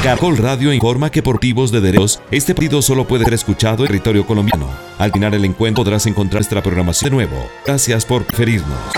Caracol Radio informa que por motivos de derechos, este partido solo puede ser escuchado en territorio colombiano. Al terminar el encuentro podrás encontrar nuestra programación de nuevo. Gracias por preferirnos.